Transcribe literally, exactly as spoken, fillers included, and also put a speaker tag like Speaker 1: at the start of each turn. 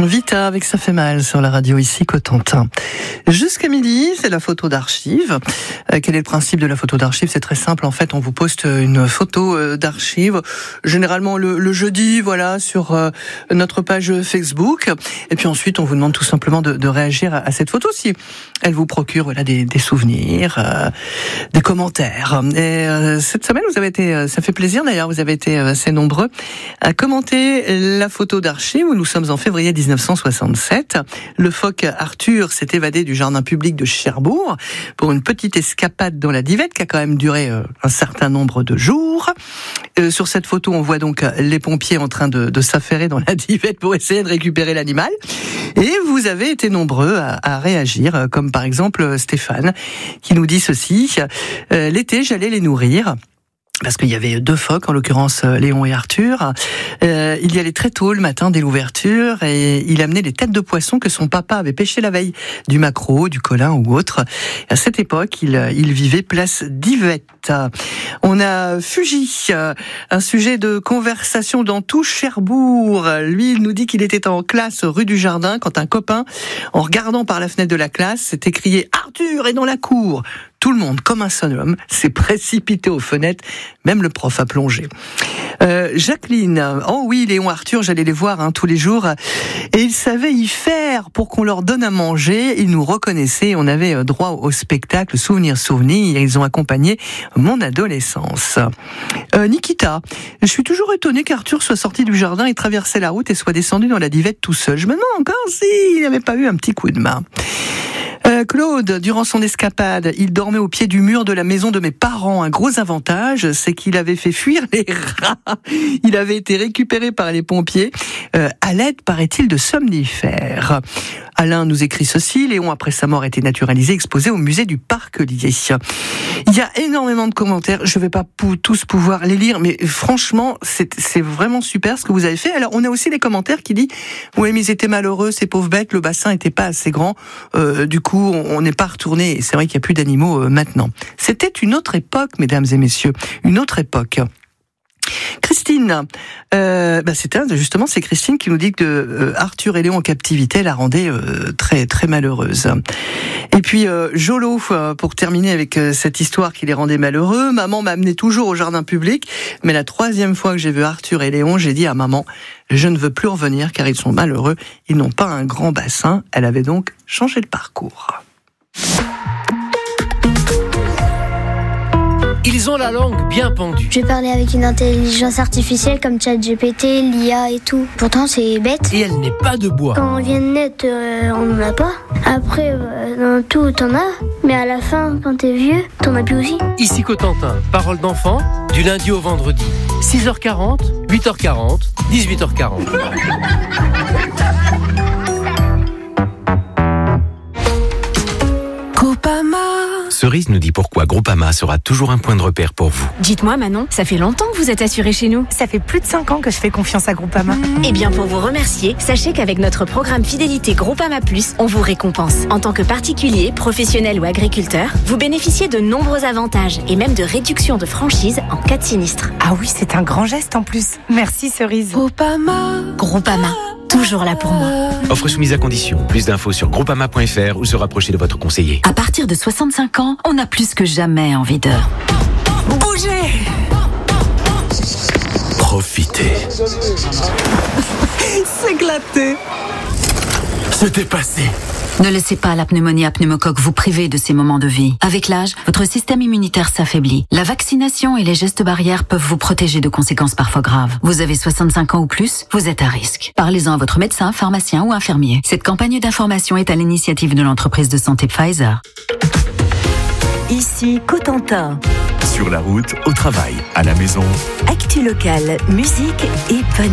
Speaker 1: Vita avec Ça fait mal sur la radio ici Cotentin. Jusqu'à midi, c'est la photo d'archive. Euh, quel est le principe de la photo d'archive ? C'est très simple. En fait, on vous poste une photo euh, d'archive, généralement le, le jeudi, voilà, sur euh, notre page Facebook. Et puis ensuite, on vous demande tout simplement de, de réagir à, à cette photo si elle vous procure voilà des, des souvenirs, euh, des commentaires. Et euh, cette semaine, vous avez été, ça fait plaisir d'ailleurs, vous avez été assez nombreux à commenter la photo d'archive. Nous sommes en février dix-neuf cent soixante-sept. Le phoque Arthur s'est évadé du jardin public de Cherbourg pour une petite escapade dans la Divette qui a quand même duré euh, un certain nombre de jours. Euh, sur cette photo, on voit donc les pompiers en train de, de s'affairer dans la Divette pour essayer de récupérer l'animal. Et vous avez été nombreux à, à réagir, comme par exemple Stéphane qui nous dit ceci. Euh, l'été, j'allais les nourrir. Parce qu'il y avait deux phoques, en l'occurrence Léon et Arthur. Euh, il y allait très tôt le matin dès l'ouverture et il amenait les têtes de poisson que son papa avait pêchées la veille, du maquereau, du colin ou autre. À cette époque, il, il vivait place Divette. On a Fuji, un sujet de conversation dans tout Cherbourg. Lui, il nous dit qu'il était en classe rue du Jardin quand un copain, en regardant par la fenêtre de la classe, s'était crié « Arthur est dans la cour !» Tout le monde, comme un seul homme, s'est précipité aux fenêtres. Même le prof a plongé. Euh, Jacqueline, oh oui, Léon, Arthur, j'allais les voir hein, tous les jours. Et ils savaient y faire pour qu'on leur donne à manger. Ils nous reconnaissaient. On avait droit au spectacle Souvenir, Souvenir. Ils ont accompagné mon adolescence. Euh, Nikita, je suis toujours étonnée qu'Arthur soit sorti du jardin et traversé la route et soit descendu dans la Divette tout seul. Je me demande encore s'il n'avait pas eu un petit coup de main. Euh, Claude, durant son escapade, il dormait au pied du mur de la maison de mes parents. Un gros avantage, c'est qu'il avait fait fuir les rats. Il avait été récupéré par les pompiers, euh, à l'aide, paraît-il, de somnifères. Alain nous écrit ceci. Léon, après sa mort, a été naturalisé, exposé au musée du Parc-Lier. Il y a énormément de commentaires. Je ne vais pas pou- tous pouvoir les lire, mais franchement, c'est, c'est vraiment super ce que vous avez fait. Alors, on a aussi des commentaires qui disent « Oui, mais ils étaient malheureux, ces pauvres bêtes, le bassin n'était pas assez grand. Euh, du coup, on n'est pas retourné. » C'est vrai qu'il n'y a plus d'animaux euh, maintenant. C'était une autre époque, mesdames et messieurs. Une autre époque. Christine, euh, bah c'était justement c'est Christine qui nous dit que euh, Arthur et Léon en captivité la rendait euh, très très malheureuse. Et puis euh, Jolo, euh, pour terminer avec euh, cette histoire qui les rendait malheureux, maman m'amenait toujours au jardin public, mais la troisième fois que j'ai vu Arthur et Léon, j'ai dit à maman, je ne veux plus revenir car ils sont malheureux, ils n'ont pas un grand bassin. Elle avait donc changé de parcours.
Speaker 2: Ils ont la langue bien pendue.
Speaker 3: Je vais parler avec une intelligence artificielle comme ChatGPT, l'I A et tout. Pourtant, c'est bête.
Speaker 2: Et elle n'est pas de bois.
Speaker 3: Quand on vient de naître, euh, on n'en a pas. Après, euh, dans tout, t'en as. Mais à la fin, quand t'es vieux, t'en as plus aussi.
Speaker 2: Ici Cotentin, parole d'enfant, du lundi au vendredi. six heures quarante, huit heures quarante, dix-huit heures quarante.
Speaker 4: Groupama. Cerise nous dit pourquoi Groupama sera toujours un point de repère pour vous.
Speaker 5: Dites-moi Manon, ça fait longtemps que vous êtes assurée chez nous.
Speaker 6: Ça fait plus de cinq ans que je fais confiance à Groupama. Mmh.
Speaker 5: Eh bien pour vous remercier, sachez qu'avec notre programme Fidélité Groupama Plus, on vous récompense. En tant que particulier, professionnel ou agriculteur, vous bénéficiez de nombreux avantages et même de réductions de franchise en cas de sinistre.
Speaker 6: Ah oui, c'est un grand geste en plus. Merci Cerise.
Speaker 5: Groupama. Groupama. Toujours là pour moi.
Speaker 4: Offre soumise à condition. Plus d'infos sur groupama point f r ou se rapprocher de votre conseiller.
Speaker 7: À partir de soixante-cinq ans, on a plus que jamais envie de bouger.
Speaker 8: Profitez.
Speaker 6: S'éclater.
Speaker 8: Se dépasser.
Speaker 7: Ne laissez pas la pneumonie à pneumocoque vous priver de ces moments de vie. Avec l'âge, votre système immunitaire s'affaiblit. La vaccination et les gestes barrières peuvent vous protéger de conséquences parfois graves. Vous avez soixante-cinq ans ou plus, vous êtes à risque. Parlez-en à votre médecin, pharmacien ou infirmier. Cette campagne d'information est à l'initiative de l'entreprise de santé Pfizer.
Speaker 9: Ici Cotentin.
Speaker 8: Sur la route, au travail, à la maison.
Speaker 9: Actu locale, musique et bonne